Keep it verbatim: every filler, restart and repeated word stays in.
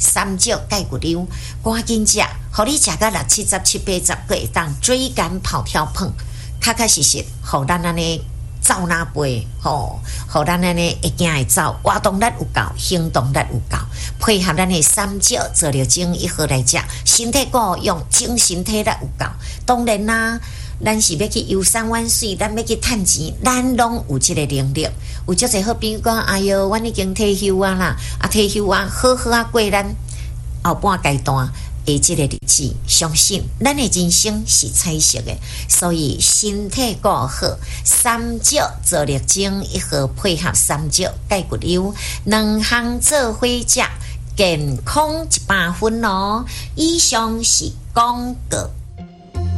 三椒钙骨溜，赶紧食，互你食到六七十、七八十个会当追赶跑跳碰，踏踏实实，互咱安尼走哪背，吼，互咱安尼会行会走，活动力有够，行动力有够，配合咱的三椒做了精一盒来食，身体够用，精神体力有够。当然啦，咱是要去游山玩水，咱要去趁钱，咱拢有这个能力。有足侪好朋友讲，哎哟，阮已经退休啊啦，啊退休啊，好好啊过咱后半阶段。诶，这个日子，相信咱的人生是彩色的，所以身体顾好，三椒做力精一盒配合三椒钙骨溜，两项做伙食，健康一百分哦。以上是广告。